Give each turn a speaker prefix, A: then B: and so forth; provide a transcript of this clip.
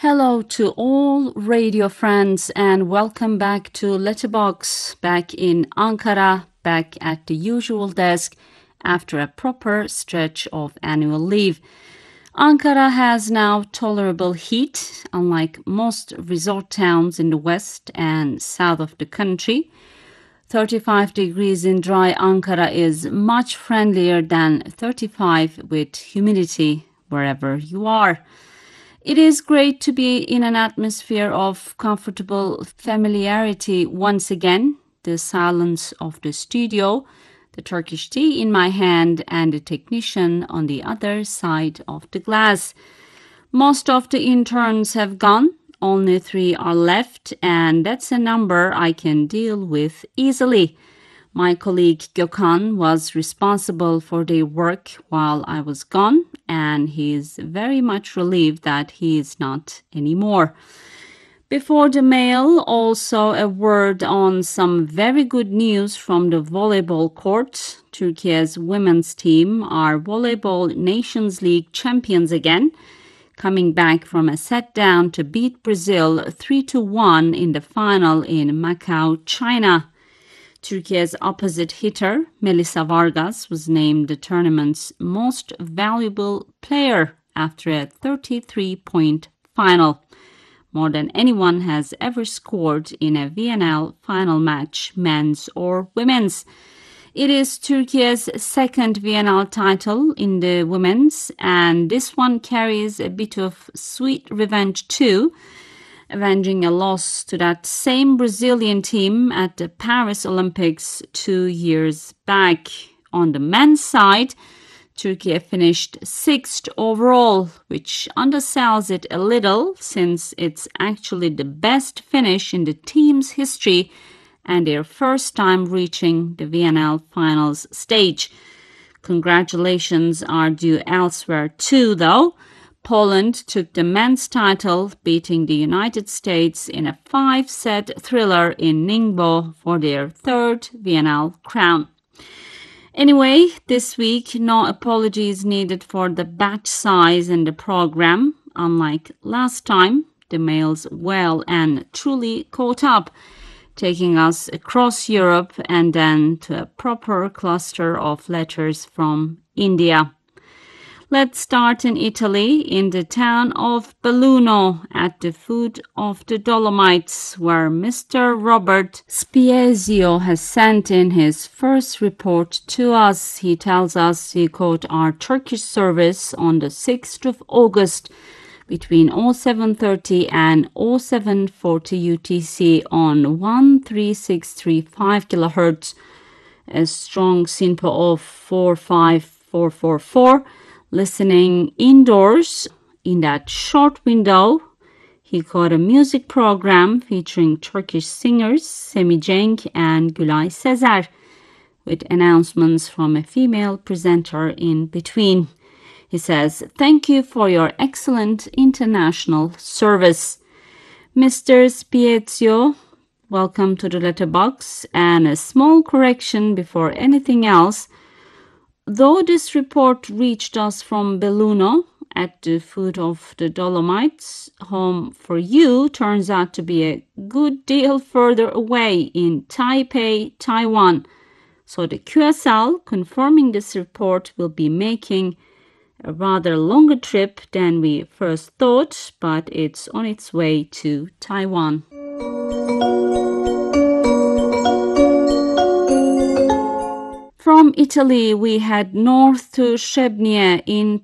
A: Hello to all radio friends and welcome back to Letterbox, back in Ankara, back at the usual desk after a proper stretch of annual leave. Ankara has now tolerable heat, unlike most resort towns in the west and south of the country. 35 degrees in dry Ankara is much friendlier than 35 with humidity wherever you are. It is great to be in an atmosphere of comfortable familiarity once again. The silence of the studio, the Turkish tea in my hand, and the technician on the other side of the glass. Most of the interns have gone. Only 3 are left, and that's a number I can deal with easily. My colleague Gökhan was responsible for their work while I was gone, and he is very much relieved that he is not anymore. Before the mail, also a word on some very good news from the volleyball court. Turkey's women's team are Volleyball Nations League champions again, coming back from a set down to beat Brazil 3-1 in the final in Macau, China. Turkey's opposite hitter, Melissa Vargas, was named the tournament's most valuable player after a 33-point final, more than anyone has ever scored in a VNL final match, men's or women's. It is Turkey's second VNL title in the women's, and this one carries a bit of sweet revenge too, avenging a loss to that same Brazilian team at the Paris Olympics 2 years back. On the men's side, Turkey finished 6th overall, which undersells it a little since it's actually the best finish in the team's history and their first time reaching the VNL finals stage. Congratulations are due elsewhere too, though. Poland took the men's title, beating the United States in a 5-set thriller in Ningbo for their third VNL crown. Anyway, this week, no apologies needed for the batch size in the program. Unlike last time, the mails well and truly caught up, taking us across Europe and then to a proper cluster of letters from India. Let's start in Italy, in the town of Belluno, at the foot of the Dolomites, where Mr. Robert Spiezio has sent in his first report to us. He tells us he caught our Turkish service on the 6th of August between 0730 and 0740 UTC on 13635 kHz, a strong SINPO of 45444. Listening indoors in that short window, he caught a music program featuring Turkish singers Semih Cenk and Gülay Sezer, with announcements from a female presenter in between. He says, "Thank you for your excellent international service." Mr. Spiezio, welcome to the letterbox, and a small correction before anything else. Though this report reached us from Belluno, at the foot of the Dolomites, home for you turns out to be a good deal further away in Taipei, Taiwan. So the QSL confirming this report will be making a rather longer trip than we first thought, but it's on its way to Taiwan. From Italy, we head north to Shebniye in